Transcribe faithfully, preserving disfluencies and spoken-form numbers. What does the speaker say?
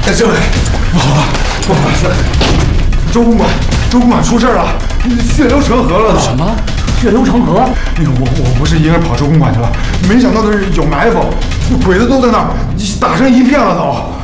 哎，政委，不好了，不好了！周公馆，周公馆出事了，血流成河了！ 什么？血流成河？ 那个我我不是一个人跑周公馆去了，没想到的是有埋伏，鬼子都在那儿，打成一片了都。